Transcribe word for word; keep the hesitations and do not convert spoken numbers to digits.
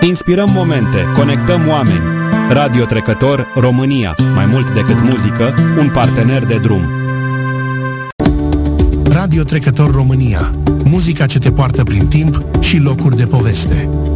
Inspirăm momente, conectăm oameni. Radio Trecător România. Mai mult decât muzică, un partener de drum. Radio Trecător România. Muzica ce te poartă prin timp și locuri de poveste.